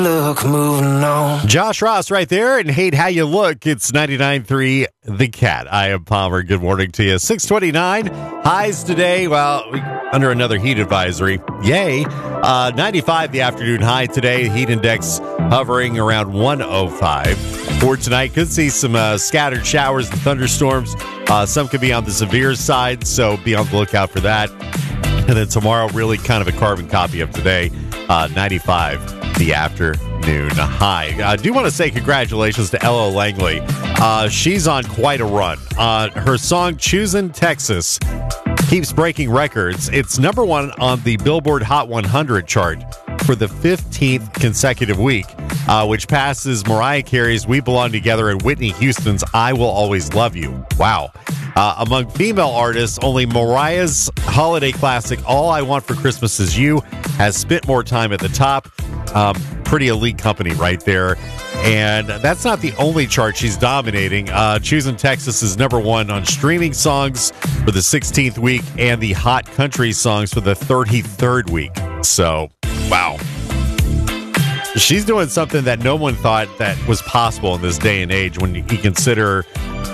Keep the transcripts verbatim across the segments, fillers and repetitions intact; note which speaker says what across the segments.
Speaker 1: Look, moving on.
Speaker 2: Josh Ross right there, and Hate How You Look. It's ninety-nine point three The Cat. I am Palmer. Good morning to you. six twenty-nine. Highs today, well, we, under another heat advisory. Yay. Uh, ninety-five the afternoon high today. Heat index hovering around one oh five. For tonight, could see some uh, scattered showers and thunderstorms. Uh, some could be on the severe side, so be on the lookout for that. And then tomorrow, really kind of a carbon copy of today. Uh, ninety-five the afternoon high. I do want to say congratulations to Ella Langley. Uh, she's on quite a run. Uh, her song Choosin' Texas keeps breaking records. It's number one on the Billboard Hot one hundred chart for the fifteenth consecutive week, uh, which passes Mariah Carey's We Belong Together and Whitney Houston's I Will Always Love You. Wow. Uh, among female artists, only Mariah's holiday classic All I Want for Christmas Is You has spent more time at the top. Um, pretty elite company right there. And that's not the only chart she's dominating. Uh, Choosin' Texas is number one on streaming songs for the sixteenth week and the hot country songs for the thirty-third week. So, wow. She's doing something that no one thought that was possible in this day and age when you consider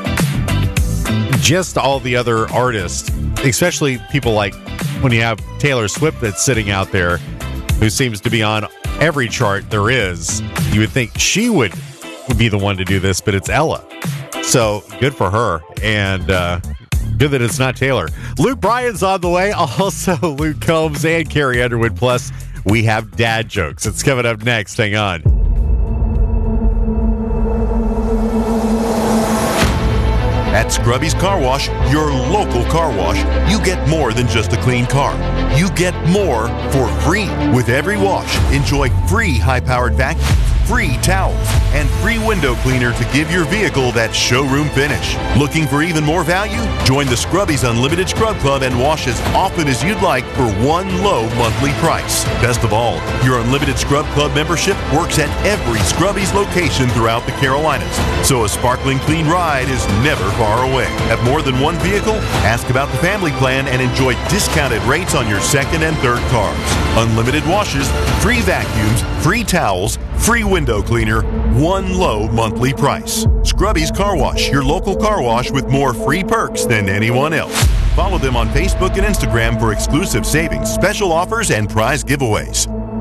Speaker 2: just all the other artists, especially people like when you have Taylor Swift that's sitting out there who seems to be on every chart there is. You would think she would, would be the one to do this, but it's Ella. So good for her, and uh, good that it's not Taylor. Luke Bryan's on the way. Also, Luke Combs and Carrie Underwood. Plus, we have dad jokes. It's coming up next. Hang on.
Speaker 3: At Scrubby's Car Wash, your local car wash, you get more than just a clean car. You get more for free. With every wash, enjoy free high-powered vacuum, free towels, and free window cleaner to give your vehicle that showroom finish. Looking for even more value? Join the Scrubby's Unlimited Scrub Club and wash as often as you'd like for one low monthly price. Best of all, your Unlimited Scrub Club membership works at every Scrubby's location throughout the Carolinas, so a sparkling clean ride is never far away. Have more than one vehicle? Ask about the family plan and enjoy discounted rates on your second and third cars. Unlimited washes, free vacuums, free towels, free window cleaner, one low monthly price. Scrubby's Car Wash, your local car wash with more free perks than anyone else. Follow them on Facebook and Instagram for exclusive savings, special offers, and prize giveaways.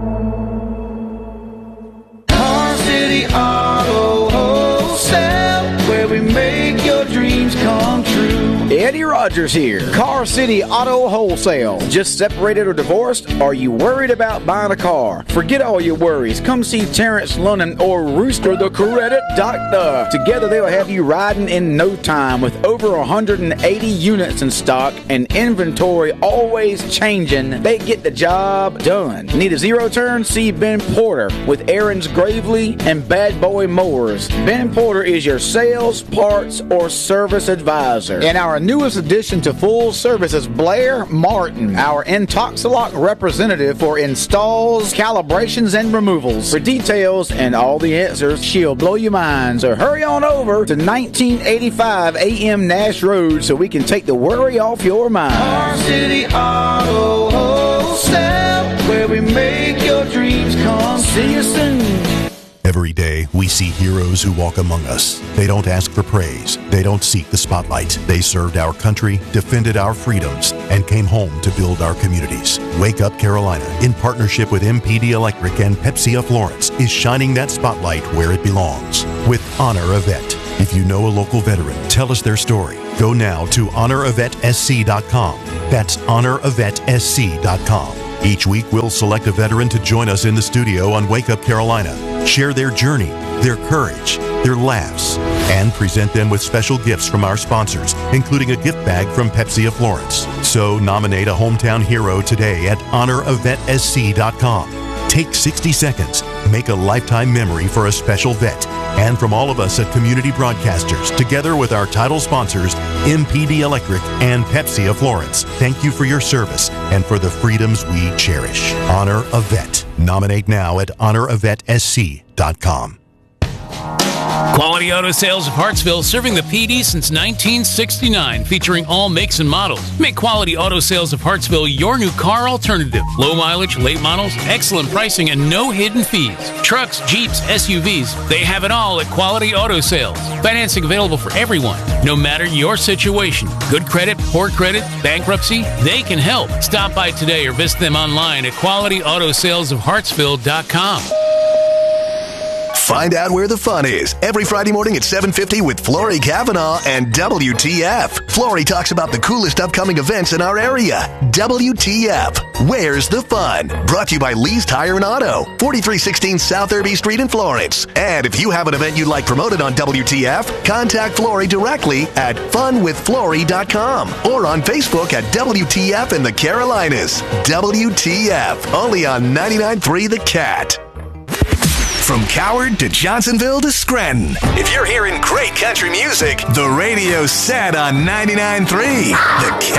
Speaker 4: Car City Auto Wholesale, where we make your dreams come true. Eddie Rogers here. Car City Auto Wholesale. Just separated or divorced? Are you worried about buying a car? Forget all your worries. Come see Terrence Lunnan or Rooster the Credit Doctor. Together they'll have you riding in no time with over one hundred eighty units in stock and inventory always changing. They get the job done. Need a zero turn? See Ben Porter with Aaron's Gravely and Bad Boy Mowers. Ben Porter is your sales, parts, or service advisor. And our newest addition to full service is Blair Martin, our Intoxilock representative for installs, calibrations, and removals. For details and all the answers, she'll blow your mind. So hurry on over to nineteen eighty-five A M Nash Road so we can take the worry off your mind. Car City Auto Wholesale, where we make your dreams come. See you soon.
Speaker 3: Every day, we see heroes who walk among us. They don't ask for praise. They don't seek the spotlight. They served our country, defended our freedoms, and came home to build our communities. Wake Up Carolina, in partnership with M P D Electric and Pepsi of Florence, is shining that spotlight where it belongs with Honor a Vet. If you know a local veteran, tell us their story. Go now to honor a vet s c dot com. That's honor a vet s c dot com. Each week, we'll select a veteran to join us in the studio on Wake Up Carolina. Share their journey, their courage, their laughs, and present them with special gifts from our sponsors, including a gift bag from Pepsi of Florence. So nominate a hometown hero today at honor a vet s c dot com. Take sixty seconds, make a lifetime memory for a special vet. And from all of us at Community Broadcasters, together with our title sponsors, M P D Electric and Pepsi of Florence, thank you for your service and for the freedoms we cherish. Honor a Vet. Nominate now at honor a vet s c dot com.
Speaker 5: Quality Auto Sales of Hartsville, serving the P D since nineteen sixty-nine, featuring all makes and models. Make Quality Auto Sales of Hartsville your new car alternative. Low mileage, late models, excellent pricing, and no hidden fees. Trucks, Jeeps, S U Vs, they have it all at Quality Auto Sales. Financing available for everyone, no matter your situation. Good credit, poor credit, bankruptcy, they can help. Stop by today or visit them online at quality auto sales of hartsville dot com.
Speaker 6: Find out where the fun is every Friday morning at seven fifty with Flory Cavanaugh and W T F. Flory talks about the coolest upcoming events in our area. W T F, where's the fun? Brought to you by Lee's Tire and Auto, forty-three sixteen South Irby Street in Florence. And if you have an event you'd like promoted on W T F, contact Flory directly at fun with flory dot com or on Facebook at W T F in the Carolinas. W T F, only on ninety-nine point three The Cat. From Coward to Johnsonville to Scranton. If you're hearing great country music, the radio's set on ninety-nine point three The Cat.